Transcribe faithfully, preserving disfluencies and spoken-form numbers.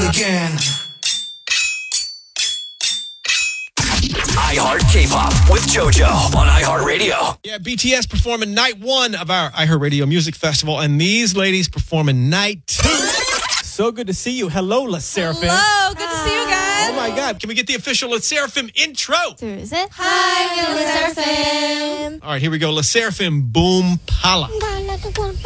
again. iHeart K-pop with JoJo on iHeartRadio. Yeah, B T S performing night one of our iHeartRadio Music Festival, and these ladies performing night two. So good to see you. Hello, La Seraphim. Hello, good to see you guys. Oh my God, can we get the official La Seraphim intro? 둘, 셋. Hi, we're La Seraphim. All right, here we go. La Seraphim, Boom Pala.